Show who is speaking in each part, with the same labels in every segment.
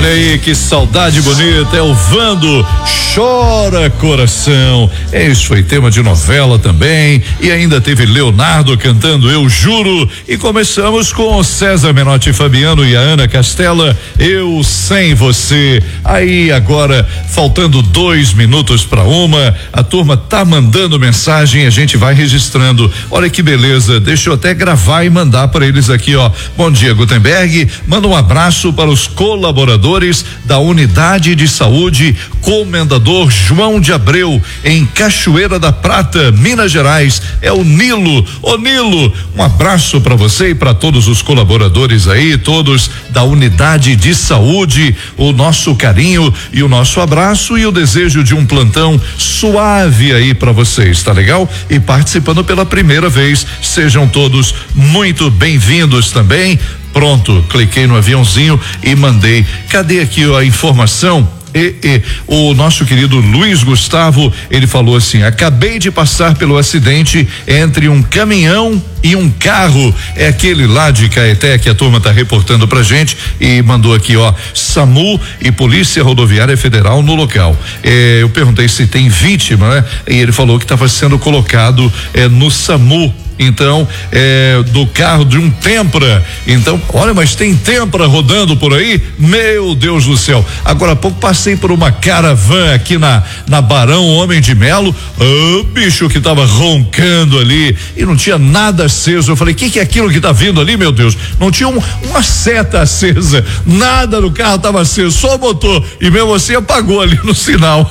Speaker 1: Olha aí que saudade bonita, é o Vando, Chora Coração. Isso foi tema de novela também, e ainda teve Leonardo cantando Eu Juro, e começamos com o César Menotti Fabiano e a Ana Castela, Eu Sem Você. Aí agora, faltando 2 minutos para 1, a turma tá mandando mensagem, a gente vai registrando. Olha que beleza, deixa eu até gravar e mandar para eles aqui, ó. Bom dia, Gutenberg, manda um abraço para os colaboradores da Unidade de Saúde Comendador João de Abreu, em Cachoeira da Prata, Minas Gerais. É o Nilo. Ô Nilo, um abraço para você e para todos os colaboradores aí, todos da Unidade de Saúde. O nosso carinho e o nosso abraço e o desejo de um plantão suave aí para vocês, tá legal? E participando pela primeira vez, sejam todos muito bem-vindos também. Pronto, cliquei no aviãozinho e mandei. Cadê aqui a informação? O nosso querido Luiz Gustavo, ele falou assim: acabei de passar pelo acidente entre um caminhão e um carro. É aquele lá de Caeté que a turma tá reportando pra gente e mandou aqui, ó, SAMU e Polícia Rodoviária Federal no local. Eu perguntei se tem vítima, né? E ele falou que estava sendo colocado no SAMU. Então, do carro de um Tempra. Então, olha, mas tem Tempra rodando por aí? Meu Deus do céu. Agora há pouco passei por uma Caravan aqui na Barão Homem de Melo. Bicho que tava roncando ali e não tinha nada aceso. Eu falei, que é aquilo que tá vindo ali, meu Deus? Não tinha uma seta acesa, nada no carro tava aceso, só o motor, e mesmo assim apagou ali no sinal.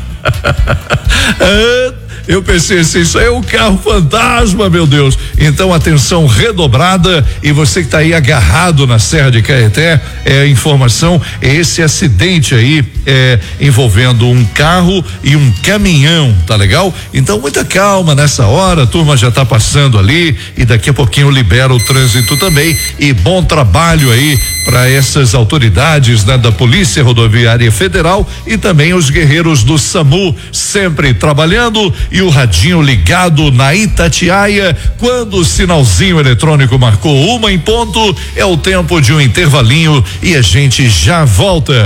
Speaker 1: Eu pensei assim, isso aí é um carro fantasma, meu Deus. Então, atenção redobrada, e você que tá aí agarrado na Serra de Caeté, informação, esse acidente aí envolvendo um carro e um caminhão, tá legal? Então, muita calma nessa hora, a turma já tá passando ali e daqui a pouquinho libera o trânsito também, e bom trabalho aí para essas autoridades, né, da Polícia Rodoviária Federal e também os guerreiros do SAMU, sempre trabalhando, e o radinho ligado na Itatiaia. Quando o sinalzinho eletrônico marcou 1 em ponto, é o tempo de um intervalinho e a gente já volta.